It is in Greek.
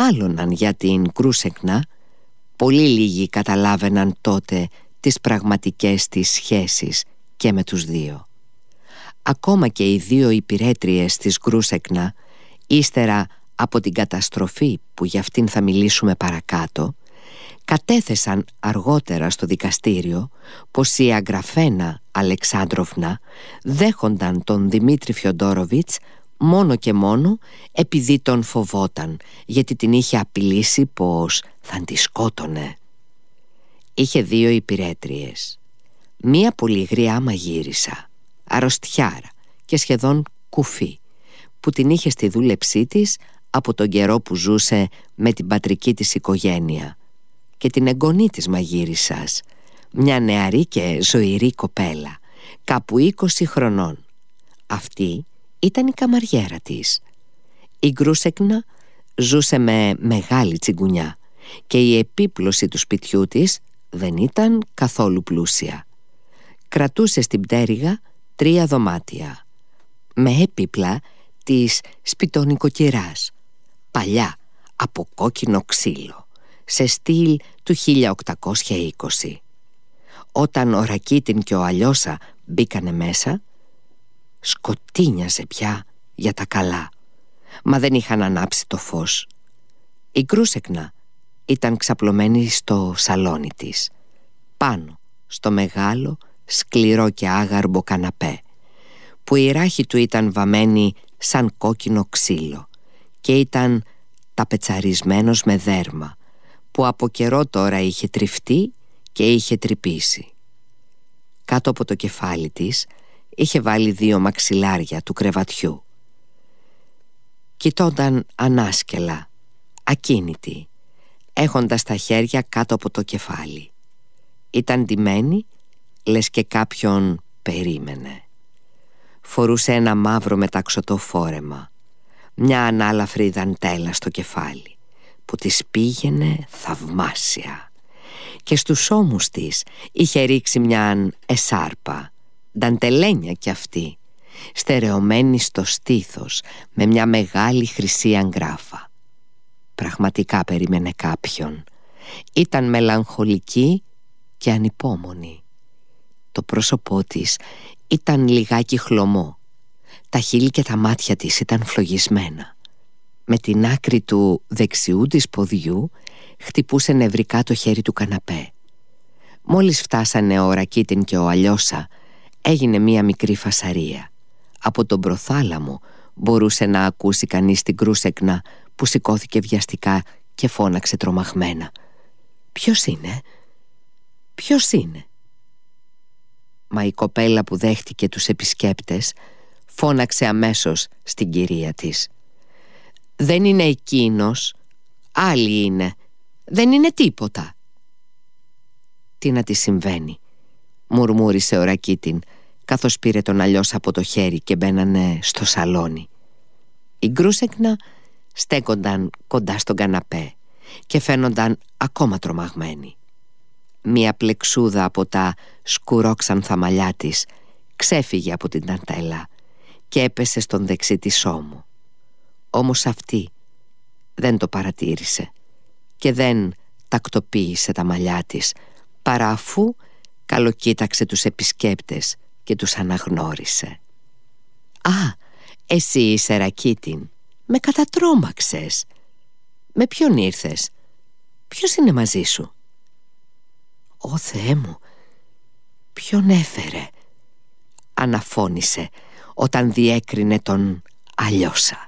μάλωναν για την Κρούσεκνα, πολύ λίγοι καταλάβαιναν τότε τις πραγματικές της σχέσεις και με τους δύο. Ακόμα και οι δύο υπηρέτριες της Κρούσεκνα, ύστερα από την καταστροφή που για αυτήν θα μιλήσουμε παρακάτω, κατέθεσαν αργότερα στο δικαστήριο πως η Αγραφένα Αλεξάνδροφνα δέχονταν τον Δημήτρη Φιοντόροβιτς μόνο και μόνο επειδή τον φοβόταν, γιατί την είχε απειλήσει πως θα τη σκότωνε. Είχε δύο υπηρέτριες. Μία πολύ γριά μαγείρισα, αρρωστιάρα και σχεδόν κουφή, που την είχε στη δούλεψή της από τον καιρό που ζούσε με την πατρική της οικογένεια, και την εγγονή της μαγείρισας, μια νεαρή και ζωηρή κοπέλα, κάπου 20 χρονών. Αυτή ήταν η καμαριέρα της. Η Κρούσεκνα ζούσε με μεγάλη τσιγκουνιά και η επίπλωση του σπιτιού της δεν ήταν καθόλου πλούσια. Κρατούσε στην πτέρυγα 3 δωμάτια με έπιπλα της σπιτονικοκυράς, παλιά από κόκκινο ξύλο, σε στυλ του 1820. Όταν ο Ρακίτιν και ο Αλιώσα μπήκανε μέσα, σκοτίνιαζε πια για τα καλά, μα δεν είχαν ανάψει το φως. Η Κρούσεκνα ήταν ξαπλωμένη στο σαλόνι της, πάνω στο μεγάλο, σκληρό και άγαρμπο καναπέ, που η ράχη του ήταν βαμμένη σαν κόκκινο ξύλο και ήταν ταπετσαρισμένος με δέρμα, που από καιρό τώρα είχε τριφτεί και είχε τρυπήσει. Κάτω από το κεφάλι της είχε βάλει 2 μαξιλάρια του κρεβατιού. Κοιτώνταν ανάσκελα, ακίνητη, έχοντας τα χέρια κάτω από το κεφάλι. Ήταν ντυμένη, λες και κάποιον περίμενε. Φορούσε ένα μαύρο μεταξωτό φόρεμα, μια ανάλαφρη δαντέλα στο κεφάλι, που της πήγαινε θαυμάσια, και στους ώμους της είχε ρίξει μια εσάρπα, δαντελένια κι αυτή, στερεωμένη στο στήθος με μια μεγάλη χρυσή αγκράφα. Πραγματικά περίμενε κάποιον. Ήταν μελαγχολική και ανυπόμονη. Το πρόσωπό της ήταν λιγάκι χλωμό. Τα χείλη και τα μάτια της ήταν φλογισμένα. Με την άκρη του δεξιού της ποδιού χτυπούσε νευρικά το χέρι του καναπέ. Μόλις φτάσανε ο Ρακίτιν και ο Αλιώσα, έγινε μία μικρή φασαρία. Από τον προθάλαμο μπορούσε να ακούσει κανείς την Κρούσεκνα, που σηκώθηκε βιαστικά και φώναξε τρομαγμένα: «Ποιος είναι? Ποιος είναι?» Μα η κοπέλα που δέχτηκε τους επισκέπτες φώναξε αμέσως στην κυρία της: «Δεν είναι εκείνος, άλλη είναι, δεν είναι τίποτα». «Τι να τη συμβαίνει?» μουρμούρισε ο Ρακίτιν, καθώς πήρε τον Αλιώσα από το χέρι και μπαίνανε στο σαλόνι. Η Κρούσεκνα στέκονταν κοντά στον καναπέ και φαίνονταν ακόμα τρομαγμένοι. Μία πλεξούδα από τα σκουρόξανθα μαλλιά της ξέφυγε από την ταντέλα και έπεσε στον δεξί της ώμο. Όμως αυτή δεν το παρατήρησε και δεν τακτοποίησε τα μαλλιά της, παρά αφού καλοκοίταξε τους επισκέπτες και τους αναγνώρισε. «Α, εσύ είσαι Ρακίτιν, με κατατρόμαξες. Με ποιον ήρθες? Ποιος είναι μαζί σου?» «Ω Θεέ μου, ποιον έφερε?» αναφώνησε όταν διέκρινε τον Αλιώσα.